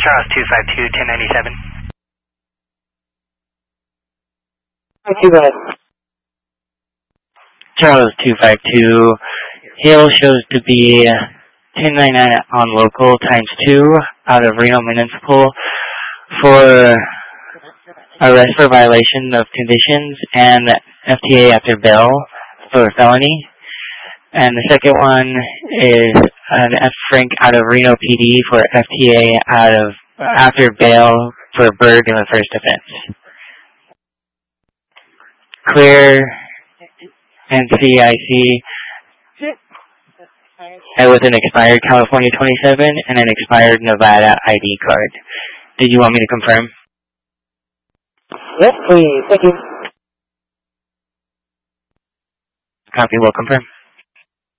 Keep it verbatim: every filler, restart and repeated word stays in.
Charles two five two, ten ninety-seven. Thank you, guys. Charles two five two, Hail shows to be ten ninety-nine on local times two out of Reno Municipal for arrest for violation of conditions and F T A after bail for felony. And the second one is an F. Frank out of Reno P D for F T A out of after bail for Berg in the first offense. Clear N C I C and with an expired California twenty-seven and an expired Nevada I D card. Did you want me to confirm? Yes, please. Thank you. Copy, will confirm.